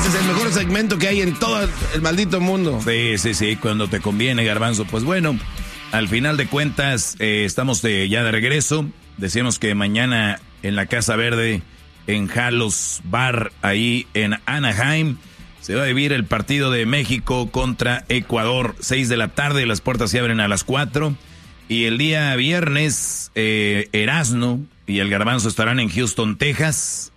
Ese es el mejor segmento que hay en todo el maldito mundo. Sí, cuando te conviene, Garbanzo. Pues bueno, al final de cuentas, estamos ya de regreso. Decíamos que mañana en la Casa Verde, en Halos Bar, ahí en Anaheim, se va a vivir el partido de México contra Ecuador, 6 de la tarde, las puertas se abren a las 4. Y el día viernes, Erasno y el Garbanzo estarán en Houston, Texas,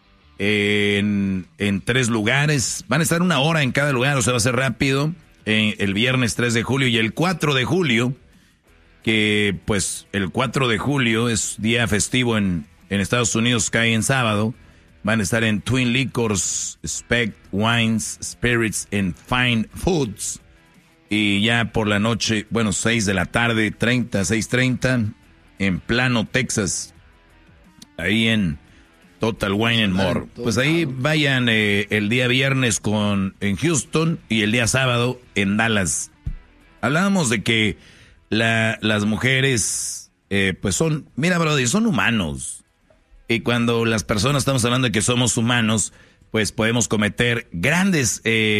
en 3 lugares. Van a estar 1 hora en cada lugar, o sea, va a ser rápido. El viernes 3 de julio y el 4 de julio, que pues el 4 de julio es día festivo en Estados Unidos, cae en sábado. Van a estar en Twin Liquors, Spec Wines, Spirits and Fine Foods. Y ya por la noche, 6 de la tarde, 6:30, en Plano, Texas. Ahí en Total Wine and More. Pues ahí vayan el día viernes en Houston y el día sábado en Dallas. Hablábamos de que las mujeres, pues mira, brother, son humanos. Y cuando las personas estamos hablando de que somos humanos, pues podemos cometer grandes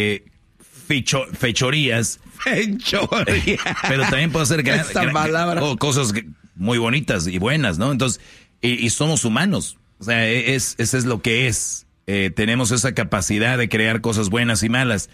fechorías. Pero también puede ser cosas muy bonitas y buenas, ¿no? Entonces, y somos humanos. O sea, eso es lo que es. Tenemos esa capacidad de crear cosas buenas y malas.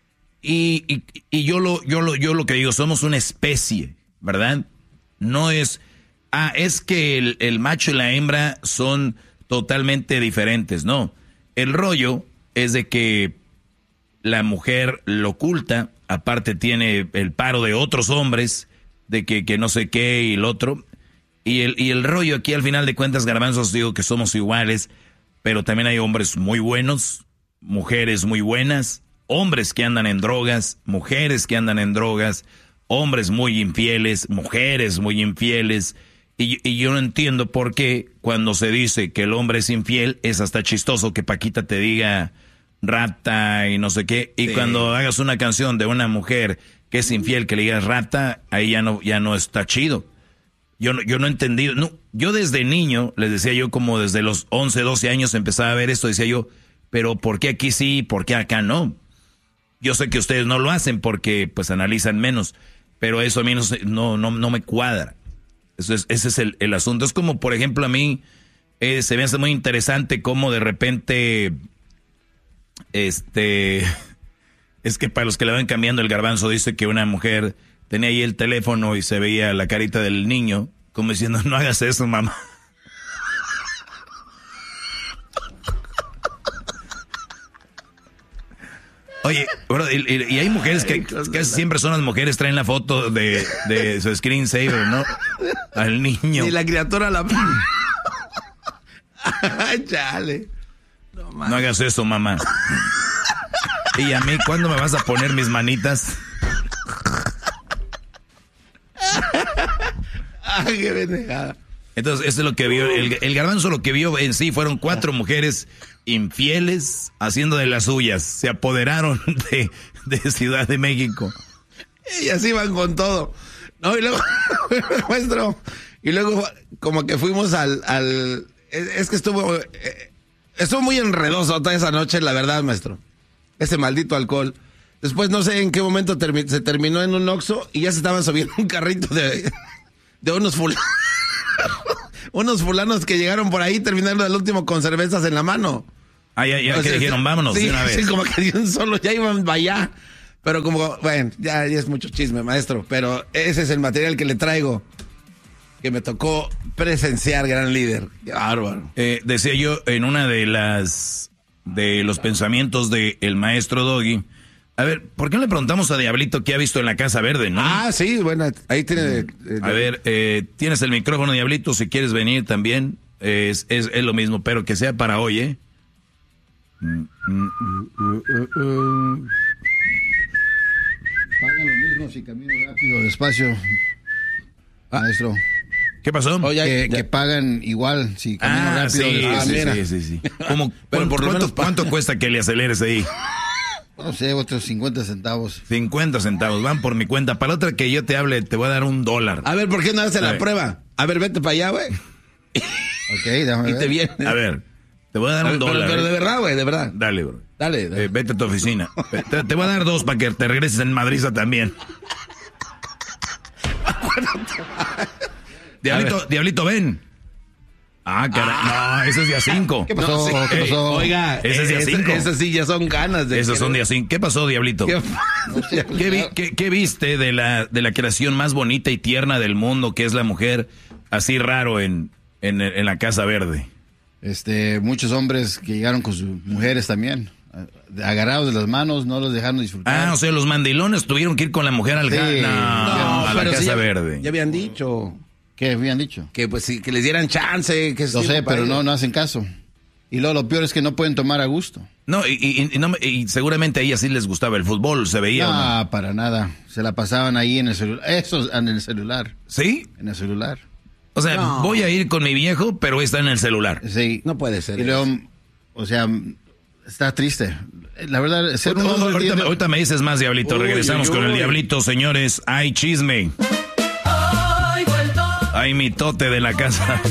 Y yo lo que digo, somos una especie, ¿verdad? No es... es que el macho y la hembra son totalmente diferentes. No, el rollo es de que la mujer lo oculta, aparte tiene el paro de otros hombres, de que no sé qué y el otro. Y el rollo aquí al final de cuentas, Garbanzos, digo que somos iguales, pero también hay hombres muy buenos, mujeres muy buenas, hombres que andan en drogas, mujeres que andan en drogas, hombres muy infieles, mujeres muy infieles. Y yo no entiendo por qué cuando se dice que el hombre es infiel es hasta chistoso que Paquita te diga rata y no sé qué. Y cuando hagas una canción de una mujer que es infiel, que le digas rata, ahí ya no está chido. Yo no he entendido. No, yo desde niño, les decía yo, como desde los 11, 12 años empezaba a ver esto, decía yo, pero ¿por qué aquí sí, por qué acá no? Yo sé que ustedes no lo hacen porque pues analizan menos, pero eso a mí no me cuadra. Ese es el asunto. Es como, por ejemplo, a mí se me hace muy interesante cómo de repente, es que para los que le van cambiando, el Garbanzo dice que una mujer tenía ahí el teléfono y se veía la carita del niño, como diciendo, no hagas eso, mamá. Oye, bro, y hay mujeres que casi siempre son las mujeres, traen la foto de su screensaver, ¿no? Al niño. Y la criatura la... Chale. No hagas eso, mamá. Y a mí, ¿cuándo me vas a poner mis manitas? Ay, qué pendejada. Entonces, eso es lo que vio. El Garbanzo lo que vio en sí fueron 4 mujeres infieles haciendo de las suyas. Se apoderaron de Ciudad de México. Y así van con todo. No, y luego, maestro, y luego como que fuimos al es que estuvo muy enredoso toda esa noche, la verdad, maestro. Ese maldito alcohol. Después no sé en qué momento se terminó en un Oxxo y ya se estaban subiendo un carrito de unos fulanos. Unos fulanos que llegaron por ahí terminando el último con cervezas en la mano. Ya que dijeron, vámonos sí, de una vez. Sí, como que de un solo, ya iban para allá. Pero como, bueno, ya es mucho chisme, maestro. Pero ese es el material que le traigo, que me tocó presenciar, gran líder. Qué bárbaro. Decía yo en una de los pensamientos del maestro Doggy. A ver, ¿por qué no le preguntamos a Diablito qué ha visto en la Casa Verde, no? Ah, sí, bueno, ahí tiene... A ver, tienes el micrófono, Diablito, si quieres venir también. Es lo mismo, pero que sea para hoy, ¿eh? Pagan lo mismo si camino rápido, despacio, maestro. ¿Qué pasó? Oye, que pagan igual si camino rápido, despacio. Sí. Pero ¿cuánto cuesta que le aceleres ahí? No sé, otros 50 centavos. 50 centavos, van por mi cuenta. Para la otra que yo te hable, te voy a dar $1. A ver, ¿por qué no haces la prueba? A ver, vete para allá, güey. Ok, déjame ver. Y te viene. A ver, Te voy a dar $1. Pero de verdad, güey, de verdad. Dale, bro. Dale. Vete a tu oficina. Te voy a dar 2 para que te regreses en Madrid también. Diablito, ven. Ah, caray. No, ese es día 5. ¿Qué pasó? No, sí. ¿Qué pasó? Oiga, ese es día 5. Esas sí ya son ganas de... Esos son día 5. ¿Qué pasó, Diablito? ¿Qué viste de la creación más bonita y tierna del mundo, que es la mujer así raro en la Casa Verde? Muchos hombres que llegaron con sus mujeres también, agarrados de las manos, no los dejaron disfrutar. O sea, los mandilones tuvieron que ir con la mujer a la Casa Verde. Ya habían dicho. ¿Qué habían dicho? Que pues sí, que les dieran chance. Que lo sé, pero no hacen caso. Y luego lo peor es que no pueden tomar a gusto. No, y seguramente a ellas sí les gustaba el fútbol, se veía. No, para nada. Se la pasaban ahí en el celular. Eso, en el celular. ¿Sí? En el celular. O sea, voy a ir con mi viejo, pero está en el celular. Sí. No puede ser. Y luego, o sea, está triste. La verdad, ser un hombre... Ahorita me dices más, Diablito. Regresamos con el Diablito, señores. Hay chisme. Hay mitote de la casa.